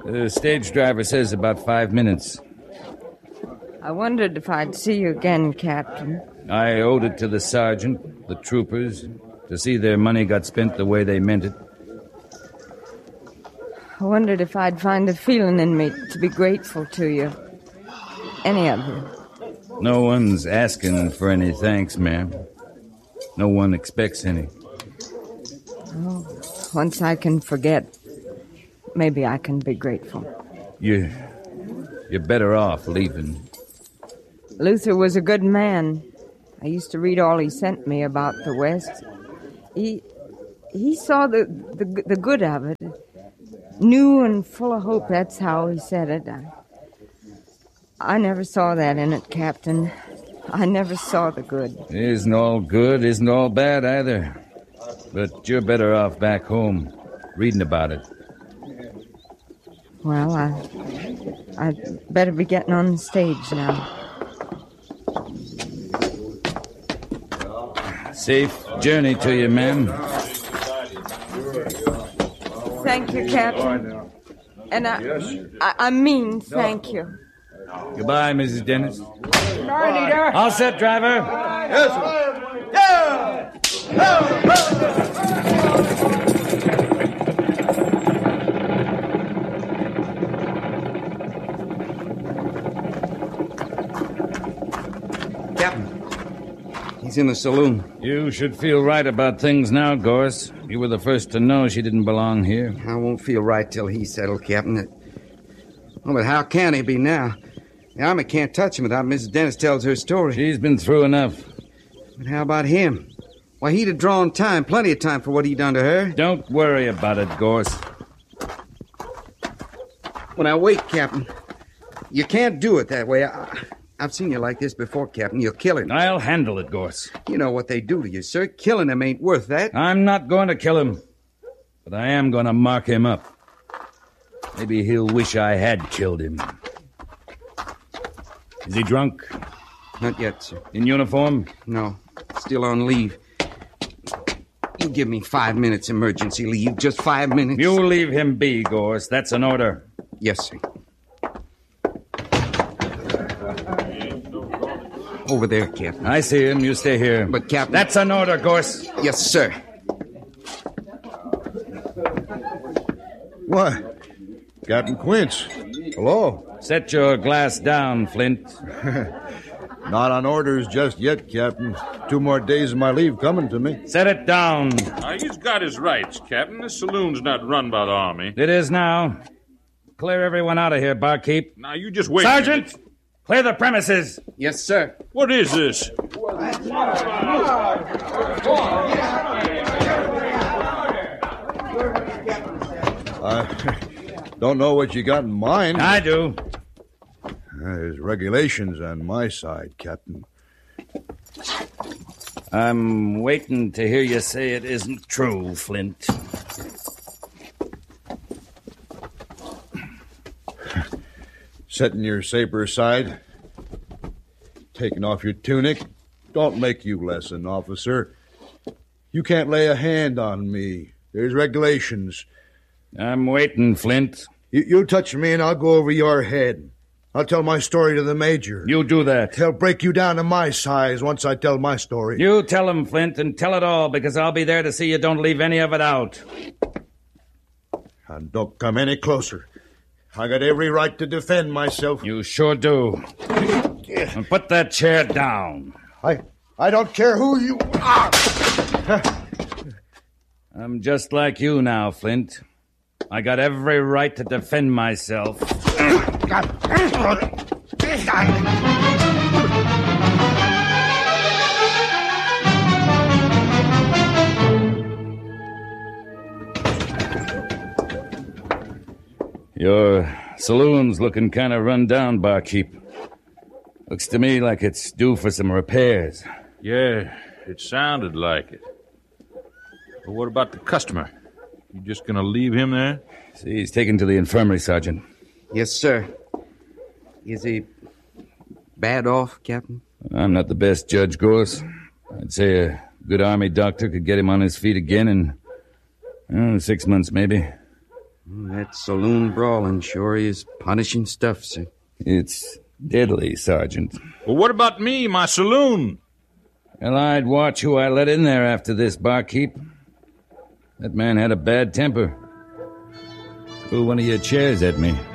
The stage driver says about 5 minutes. I wondered if I'd see you again, Captain. I owed it to the sergeant, the troopers, to see their money got spent the way they meant it. I wondered if I'd find a feeling in me to be grateful to you. Any of you. No one's asking for any thanks, ma'am. No one expects any. Oh, once I can forget, maybe I can be grateful. You're better off leaving. Luther was a good man. I used to read all he sent me about the West. He saw the good of it. New and full of hope, that's how he said it. I never saw that in it, Captain. I never saw the good. Isn't all good, isn't all bad either. But you're better off back home, reading about it. Well, I'd better be getting on the stage now. Safe journey to you, ma'am. Thank you, Captain. And I mean thank you. Goodbye, Mrs. Dennis. Bye, leader. All set, driver. Yes, sir. Yeah! Captain, he's in the saloon. You should feel right about things now, Gorse. You were the first to know she didn't belong here. I won't feel right till he's settled, Captain. Oh, but how can he be now? The Army can't touch him without Mrs. Dennis tells her story. She's been through enough. But how about him? Why, he'd have drawn time, plenty of time for what he'd done to her. Don't worry about it, Gorse. Well, now, wait, Captain. You can't do it that way. I've seen you like this before, Captain. You'll kill him. I'll handle it, Gorse. You know what they do to you, sir. Killing him ain't worth that. I'm not going to kill him, but I am going to mark him up. Maybe he'll wish I had killed him. Is he drunk? Not yet, sir. In uniform? No. Still on leave. You give me 5 minutes emergency leave. Just 5 minutes. You leave him be, Gorse. That's an order. Yes, sir. Over there, Captain. I see him. You stay here. But, Captain... That's an order, Gorse. Yes, sir. What? Captain Quince. Hello. Set your glass down, Flint. Not on orders just yet, Captain. 2 more days of my leave coming to me. Set it down. He's got his rights, Captain. This saloon's not run by the Army. It is now. Clear everyone out of here, barkeep. Now, you just wait. Sergeant! Clear the premises. Yes, sir. What is this? I don't know what you got in mind. I do. There's regulations on my side, Captain. I'm waiting to hear you say it isn't true, Flint. Setting your saber aside, taking off your tunic, don't make you less an officer. You can't lay a hand on me. There's regulations. I'm waiting, Flint. You touch me and I'll go over your head. I'll tell my story to the major. You do that. He'll break you down to my size once I tell my story. You tell him, Flint, and tell it all, because I'll be there to see you don't leave any of it out. And don't come any closer. I got every right to defend myself. You sure do. And put that chair down. I don't care who you are. I'm just like you now, Flint. I got every right to defend myself. Your saloon's looking kind of run down, barkeep. Looks to me like it's due for some repairs. Yeah, it sounded like it. But what about the customer? You just gonna leave him there? See, he's taken to the infirmary, Sergeant. Yes, sir. Is he bad off, Captain? I'm not the best judge, Gorse. I'd say a good Army doctor could get him on his feet again in 6 months, maybe. That saloon brawling sure is punishing stuff, sir. It's deadly, Sergeant. Well, what about me, my saloon? Well, I'd watch who I let in there after this, barkeep. That man had a bad temper. Threw one of your chairs at me.